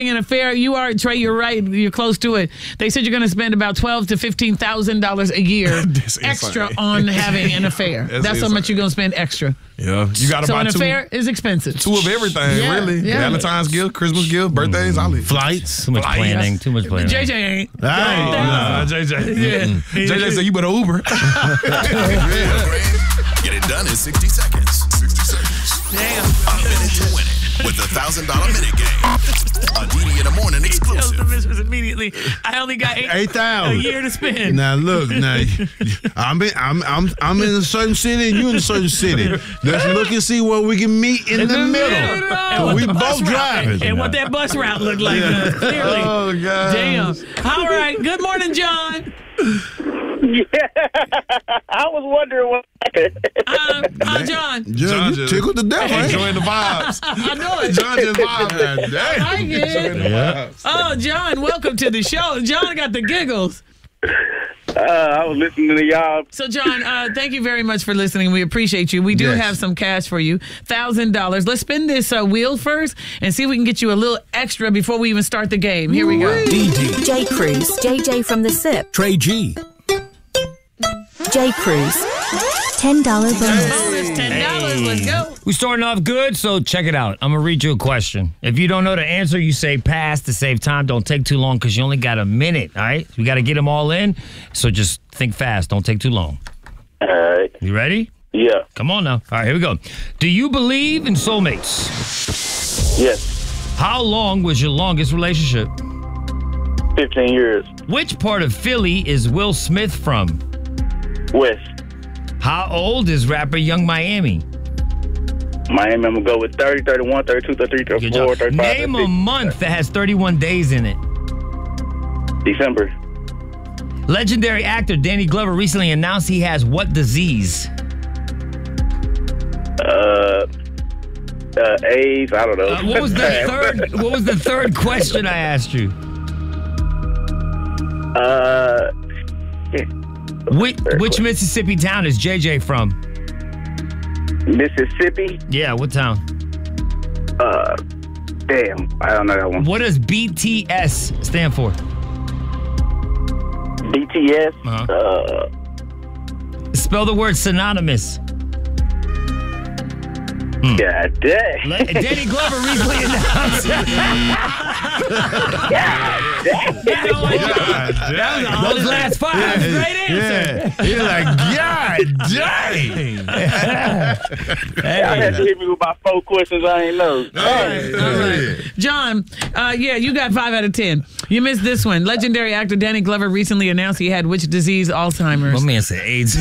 an affair, you are, Trey, you're right. You're close to it. They said you're going to spend about $12,000 to $15,000 a year extra on having an affair. That's how much you're going to spend extra. Yeah, you got to buy an affair is expensive. Two of everything, really. Yeah. Valentine's gift, Christmas gift, birthdays, all that. Flights. Too much planning. Too much planning. JJ ain't. JJ. Yeah. JJ said you better Uber. Get it done in 60 seconds. 60 seconds. Damn. A minute to win it with the $1,000 minute game. A DD in the morning exclusive. Tells the mistress immediately. I only got 8,000 a year to spend. Now look, I'm in a certain city and you in a certain city. Let's look and see where we can meet in the middle. We both driving. And what that bus route looked like. Clearly. Oh God. Damn. All right. Good morning, John. Yeah, I was wondering what happened. John. John, you tickled to death, right? Enjoying the vibes. I know it. John just vibes. I like it. Oh, John, welcome to the show. John got the giggles. I was listening to y'all. So, John, thank you very much for listening. We appreciate you. We do have some cash for you, $1,000. Let's spin this wheel first and see if we can get you a little extra before we even start the game. Here we go. DD. J. Cruz. JJ from the SIP. Trey G. J. Cruz. $10 bonus. Bonus $10. Let's go. We starting off good, so check it out. I'm going to read you a question. If you don't know the answer, you say pass to save time. Don't take too long because you only got a minute, all right? We got to get them all in, so just think fast. Don't take too long. All right. You ready? Yeah. Come on now. All right, here we go. Do you believe in soulmates? Yes. How long was your longest relationship? 15 years. Which part of Philly is Will Smith from? West. How old is rapper Young Miami? Miami, I'm going to go with 30, 31, 32, 33, 34, 35. Name a month that has 31 days in it. December. Legendary actor Danny Glover recently announced he has what disease? AIDS, I don't know. What was the third question I asked you? Which Mississippi town is JJ from? Mississippi? Yeah, what town? Damn, I don't know that one. What does BTS stand for? BTS? Spell the word synonymous. God dang. Danny Glover recently announced. Those last five. Great answer. Yeah. You're like, God dang. Y'all had to hit me with about 4 questions I ain't know. All right. John, you got 5 out of 10. You missed this one. Legendary actor Danny Glover recently announced he had which disease? Alzheimer's. My man said AIDS.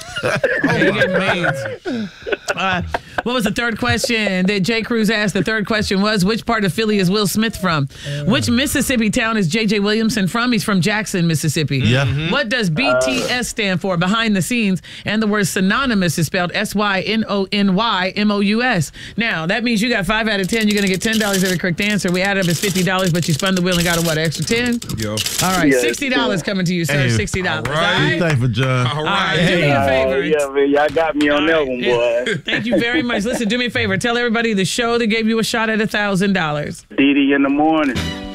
What was the third question that J. Cruz asked? The third question was, which part of Philly is Will Smith from? Which Mississippi town is J.J. Williamson from? He's from Jackson, Mississippi. Yeah. What does BTS stand for? Behind the scenes. And the word synonymous is spelled SYNONYMOUS. Now, that means you got 5 out of 10. You're going to get $10 every correct answer. We added up as $50, but you spun the wheel and got a, what, extra 10? Yo. All right, $60 coming to you, sir. $60. All All right. right? Thankful, John. All right, right. do me a favor. Yeah, man, y'all got me on that one, boy. Thank you very much. Listen, do me a favor. Tell everybody the show that gave you a shot at $1,000. DD in the morning.